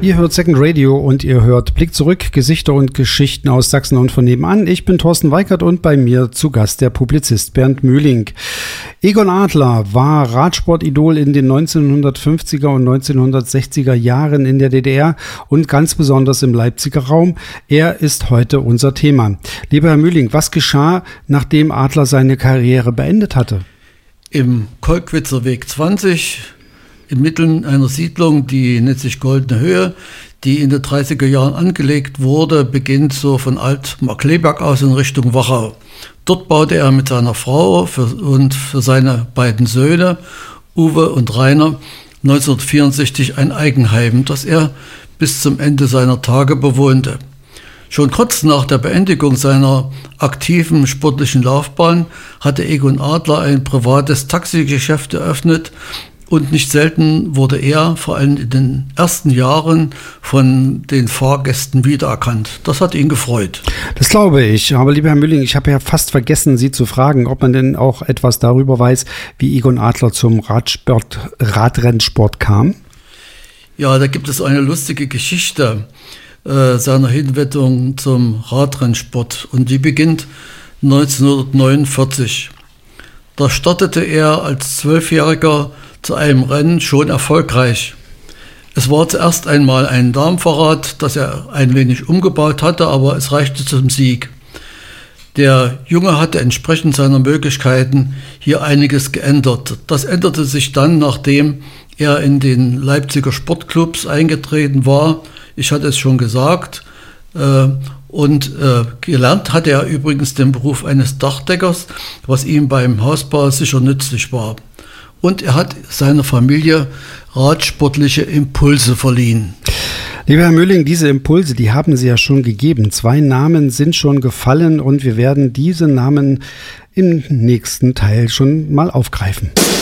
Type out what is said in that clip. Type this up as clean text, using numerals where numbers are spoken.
Ihr hört Second Radio und ihr hört Blick zurück, Gesichter und Geschichten aus Sachsen und von nebenan. Ich bin Thorsten Weikert und bei mir zu Gast der Publizist Bernd Mühling. Egon Adler war Radsportidol in den 1950er und 1960er Jahren in der DDR und ganz besonders im Leipziger Raum. Er ist heute unser Thema. Lieber Herr Mühling, was geschah, nachdem Adler seine Karriere beendet hatte? Im Kolkwitzer Weg 20, inmitten einer Siedlung, die nennt sich Goldene Höhe, die in den 30er Jahren angelegt wurde, beginnt so von Alt-Markleberg aus in Richtung Wachau. Dort baute er mit seiner Frau und für seine beiden Söhne, Uwe und Rainer, 1964 ein Eigenheim, das er bis zum Ende seiner Tage bewohnte. Schon kurz nach der Beendigung seiner aktiven sportlichen Laufbahn hatte Egon Adler ein privates Taxigeschäft eröffnet und nicht selten wurde er vor allem in den ersten Jahren von den Fahrgästen wiedererkannt. Das hat ihn gefreut. Das glaube ich. Aber lieber Herr Mühling, ich habe ja fast vergessen, Sie zu fragen, ob man denn auch etwas darüber weiß, wie Egon Adler zum Radrennsport kam. Ja, da gibt es eine lustige Geschichte seiner Hinwendung zum Radrennsport und die beginnt 1949. Da startete er als 12-Jähriger zu einem Rennen schon erfolgreich. Es war zuerst einmal ein Damenfahrrad, das er ein wenig umgebaut hatte, aber es reichte zum Sieg. Der Junge hatte entsprechend seiner Möglichkeiten hier einiges geändert. Das änderte sich dann, nachdem er in den Leipziger Sportclubs eingetreten war. Ich hatte es schon gesagt. Und gelernt hatte er übrigens den Beruf eines Dachdeckers, was ihm beim Hausbau sicher nützlich war. Und er hat seiner Familie radsportliche Impulse verliehen. Lieber Herr Mühling, diese Impulse, die haben Sie ja schon gegeben. 2 Namen sind schon gefallen und wir werden diese Namen im nächsten Teil schon mal aufgreifen.